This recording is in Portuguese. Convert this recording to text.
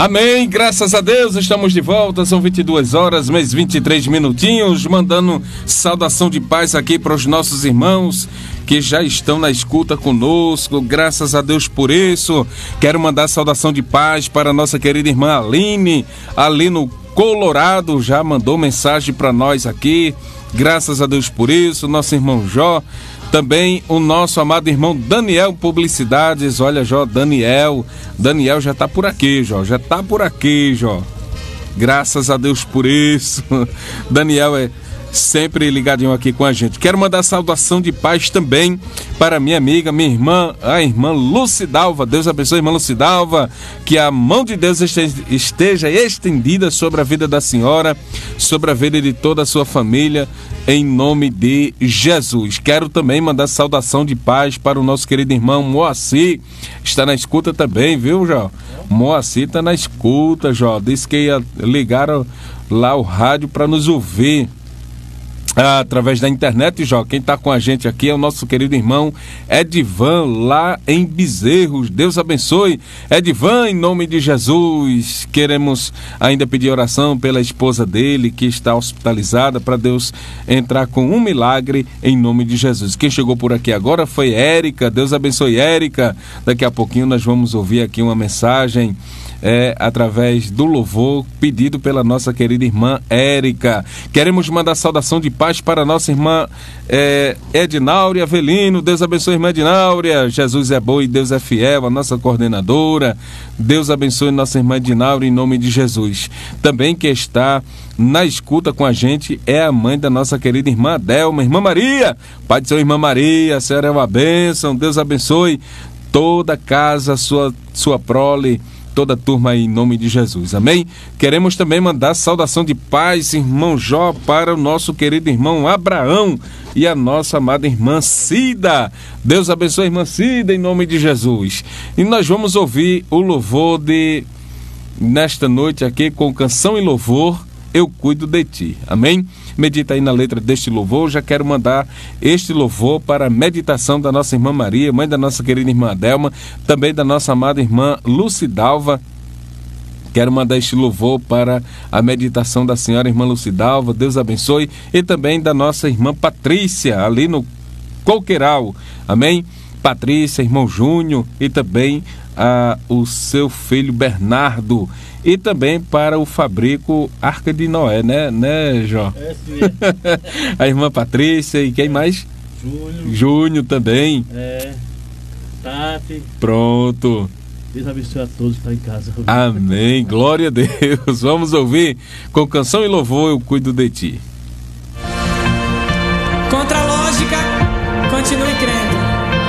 Amém, graças a Deus, estamos de volta, são 22 horas, mais 23 minutinhos, mandando saudação de paz aqui para os nossos irmãos que já estão na escuta conosco, graças a Deus por isso. Quero mandar saudação de paz para a nossa querida irmã Aline, ali no Colorado, já mandou mensagem para nós aqui, graças a Deus por isso. Nosso irmão Jó, também o nosso amado irmão Daniel Publicidades. Olha, Jó, Daniel já tá por aqui, Jó, graças a Deus por isso. Daniel é sempre ligadinho aqui com a gente. Quero mandar saudação de paz também para minha amiga, minha irmã, a irmã Lucidalva. Deus abençoe, irmã Lucidalva, que a mão de Deus esteja estendida sobre a vida da senhora, sobre a vida de toda a sua família, em nome de Jesus. Quero também mandar saudação de paz para o nosso querido irmão Moacir, está na escuta também, viu, Jó? Moacir está na escuta, Jó, disse que ia ligar lá o rádio para nos ouvir através da internet, Jó. Quem está com a gente aqui é o nosso querido irmão Edivan, lá em Bezerros. Deus abençoe, Edivan, em nome de Jesus. Queremos ainda pedir oração pela esposa dele, que está hospitalizada, para Deus entrar com um milagre, em nome de Jesus. Quem chegou por aqui agora foi Érica. Deus abençoe, Érica. Daqui a pouquinho nós vamos ouvir aqui uma mensagem através do louvor pedido pela nossa querida irmã Érica. Queremos mandar saudação de paz para a nossa irmã Ednáurea Avelino. Deus abençoe, irmã Ednáurea. Jesus é bom e Deus é fiel, a nossa coordenadora. Deus abençoe nossa irmã Ednáurea, em nome de Jesus. Também que está na escuta com a gente é a mãe da nossa querida irmã Adelma, irmã Maria. Pai do Senhor, irmã Maria, a senhora é uma bênção. Deus abençoe toda a casa, sua prole, toda a turma aí, em nome de Jesus, amém? Queremos também mandar saudação de paz, irmão Jó, para o nosso querido irmão Abraão e a nossa amada irmã Cida. Deus abençoe a irmã Cida, em nome de Jesus. E nós vamos ouvir o louvor nesta noite aqui com canção e louvor, Eu Cuido de Ti, amém? Medita aí na letra deste louvor. Já quero mandar este louvor para a meditação da nossa irmã Maria, mãe da nossa querida irmã Adelma, também da nossa amada irmã Lucidalva. Quero mandar este louvor para a meditação da senhora irmã Lucidalva, Deus abençoe, e também da nossa irmã Patrícia, ali no Coqueiral, amém? Patrícia, irmão Júnior, e também o seu filho Bernardo, e também para o Fabrico Arca de Noé, né, Jó? Sim. A irmã Patrícia e quem mais? Júnior também. Tati. Pronto. Deus abençoe a todos que estão em casa. Amém, glória a Deus. Vamos ouvir com canção e louvor, Eu Cuido de Ti. Contra a lógica, continue crendo.